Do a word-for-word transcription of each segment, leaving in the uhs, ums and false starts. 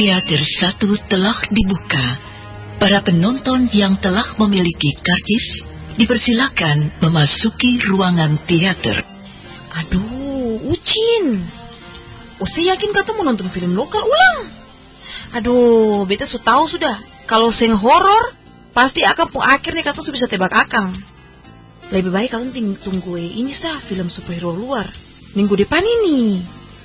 Teater satu telah dibuka. Para penonton yang telah memiliki karcis dipersilakan memasuki ruangan teater. Aduh, Ucin. Oh, saya yakin kata mau nonton film lokal ulang. Aduh, beta su tahu sudah. Kalau seng horor, pasti akan pun akhirnya kata su bisa tebak akang. Lebih baik kalian ting- tunggu ini sah film superhero luar minggu depan ini.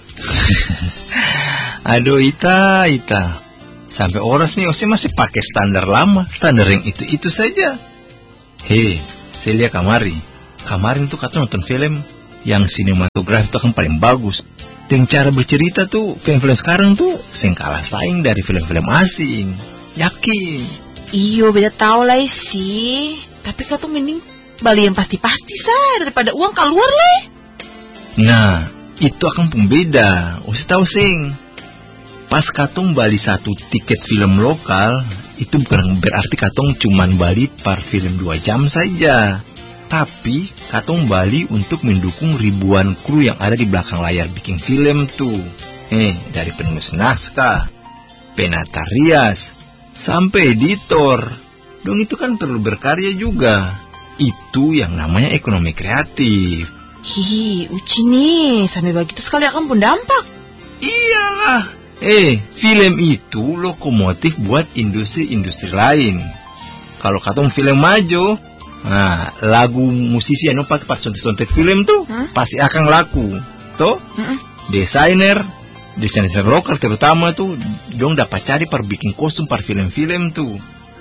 Aduh, Ita, Ita. Sampai oras nih, Ose masih pakai standar lama, standar yang itu-itu saja. Hei, Celia kamari. Kemarin tuh kata nonton film yang sinematografi itu kan paling bagus. Dan cara bercerita tuh, film-film sekarang tuh seng kalah saing dari film-film asing. Yakin. Iyo, beda tahu lah sih. Tapi kata mending bali yang pasti-pasti sah daripada uang keluar leh. Nah, itu akan pembeda. Ose tahu sing. Pas katong bali satu tiket film lokal, itu bukan berarti katong cuman bali par film dua jam saja. Tapi katong bali untuk mendukung ribuan kru yang ada di belakang layar bikin film tuh. Eh, dari penulis naskah, penata rias, sampai editor. Dong itu kan perlu berkarya juga. Itu yang namanya ekonomi kreatif. Hihi, Uci nih, sampai begitu sekali akan pun dampak. Iyalah. Eh, film itu lokomotif buat industri-industri lain. Kalau katong film maju, nah, lagu musisi yang pakai pas sontek-sontek film tuh, huh? Pasti akan laku. Tuh, uh-uh. Desainer, desainer lokal terutama tuh, dong dapat cari per bikin kostum per film-film tuh.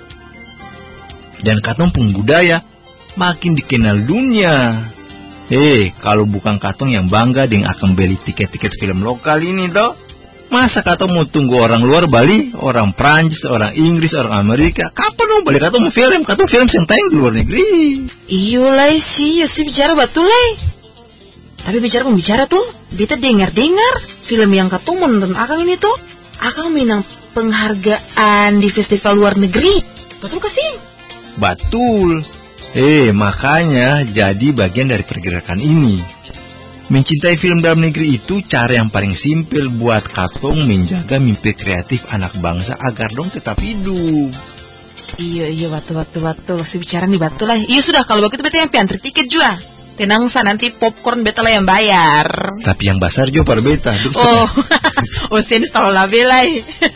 Dan katong pun budaya makin dikenal dunia. Eh, kalau bukan katong yang bangga dengan akan beli tiket-tiket film lokal ini toh. Masa katong mau tunggu orang luar Bali, orang Prancis, orang Inggris, orang Amerika? Kapan dong balik katong mau film? Katong film yang tayang di luar negeri. Iyo lah sih, ya sih bicara betul lah. Tapi bicara pembicara tuh, beta dengar-dengar film yang katong mau nonton akang ini tuh, akang menang penghargaan di festival luar negeri. Betul gak sih? Betul. Eh, makanya jadi bagian dari pergerakan ini. Mencintai film dalam negeri itu cara yang paling simpel buat katong menjaga mimpi kreatif anak bangsa agar dong tetap hidup. Iya, iya, betul, betul, betul. Si bicara nih betul lah. Iya sudah, kalau begitu beta yang piantri tiket juga. Tenang sa, nanti popcorn beta lah yang bayar. Tapi yang besar juga para beta. Oh, oh sini selalu lah belai.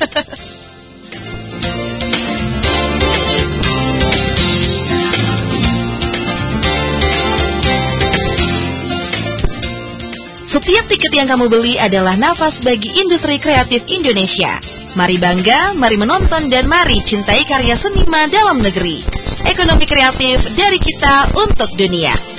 Setiap tiket yang kamu beli adalah nafas bagi industri kreatif Indonesia. Mari bangga, mari menonton, dan mari cintai karya seniman dalam negeri. Ekonomi kreatif dari kita untuk dunia.